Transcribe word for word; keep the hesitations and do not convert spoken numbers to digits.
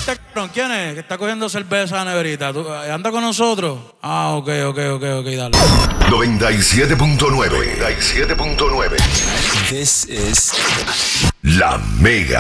este cabrón, ¿quién es? Que está cogiendo cerveza a la neverita. ¿Tú, ¿Anda con nosotros? Ah, ok, ok, ok, ok, dale. noventa y siete punto nueve. noventa y siete punto nueve. This is La Mega.